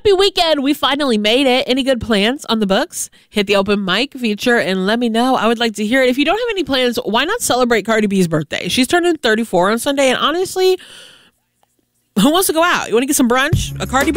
happy weekend. We finally made it. Any good plans on the books? Hit the open mic feature and let me know. I would like to hear it. If you don't have any plans, why not celebrate Cardi B's birthday? She's turning 34 on Sunday, and honestly, who wants to go out? You want to get some brunch? A Cardi